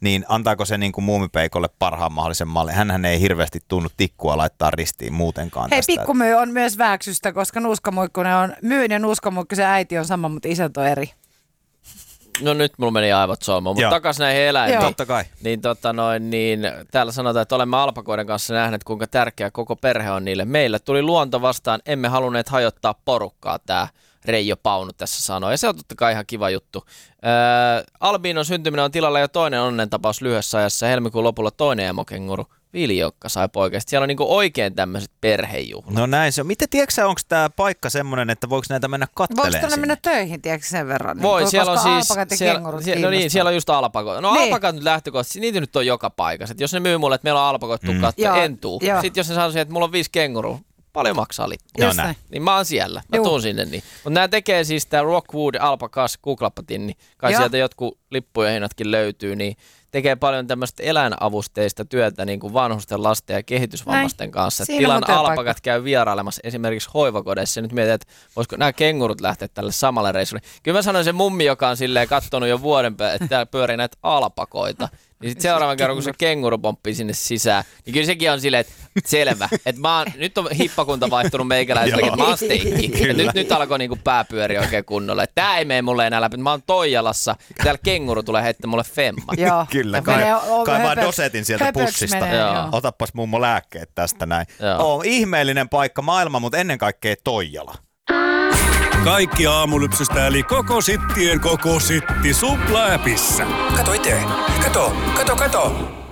niin antaako se niin kuin muumipeikolle parhaan mahdollisen mallin? Hänhän ei hirveästi tunnu tikkua laittaa ristiin muutenkaan Hei, tästä. pikkumyy on myös Vääksystä, koska Nuuskamuikkunen on Myyn ja Nuuskamuikkusen äiti on sama, mutta isät on eri. No nyt mulla meni aivot solmuun, mutta takaisin näihin eläimiin. Totta kai. Niin, täällä sanotaan, että olemme alpakoiden kanssa nähneet, kuinka tärkeä koko perhe on niille. Meillä tuli luonto vastaan, emme halunneet hajottaa porukkaa, tämä Reijo Paunu tässä sanoi. Ja se on totta kai ihan kiva juttu. Albinon syntyminen on tilalla jo toinen onnentapaus lyhyessä ajassa. Helmikuun lopulla toinen emokenguru. Viljokka sai poikasta. Siellä on niinku oikein tämmöiset perhejuhlat. No näin se on. Miten tiedätkö onko tämä paikka semmoinen, että voiko näitä mennä kattelemaan Voiko tuonne mennä töihin, tiedätkö sen verran? Voi, siellä on siis... No niin, siellä on just alpakot. No niin. Alpakat nyt lähtökohtaisesti, niitä nyt on joka paikassa. Et jos ne myy mulle, että meillä on alpakot, tuu katsoa, en tuu. Sitten jos ne sanoo, että mulla on 5 kengurua, paljon maksaa lippu. Niin mä oon siellä, mä tuun sinne niin. Mutta nämä tekee siis tää Rockwood Alpacas, googlapatin, niin kai sieltä jotkut lippujen hinnatkin löytyy, niin tekee paljon tämmöistä eläinavusteista työtä niin kuin vanhusten, lasten ja kehitysvammaisten kanssa. Tilan alpakat käy vierailemassa esimerkiksi hoivakodeissa. Nyt mietin, että voisiko nämä kengurut lähteä tälle samalle reissulle. Kyllä mä sanoin se mummi, joka on silleen katsonut jo vuoden päälle, että täällä pyörii näitä alpakoita. Niin sitten seuraavan kerran, kun se kenguru pomppii sinne sisään, niin kyllä sekin on silleen, että selvä. Että nyt on hippakunta vaihtunut meikäläiselläkin, että mä oon steikki. Nyt alkoi niinku pää pyöriä oikein kunnolla. Että tää ei mene mulle enää läpi. Mä oon Toijalassa, täällä kenguru tulee heittämään mulle femma. Kyllä, kai vaan dosetin sieltä pussista. Otappas mummo lääkkeet tästä näin. Ihmeellinen paikka maailma, mutta ennen kaikkea Toijala. Kaikki aamulypsystä eli koko sittien koko sitti Supla-appissa. Kato itse. Kato.